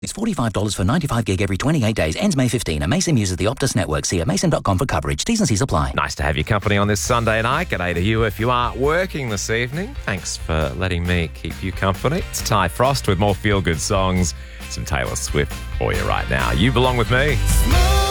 It's $45 for 95 gig every 28 days. Ends May 15. And Mason uses the Optus network. See at mason.com for coverage. T's and C's apply. Nice to have your company on this Sunday night. G'day to you if you aren't working this evening. Thanks for letting me keep you company. It's Ty Frost with more feel-good songs. Some Taylor Swift for you right now. You belong with me.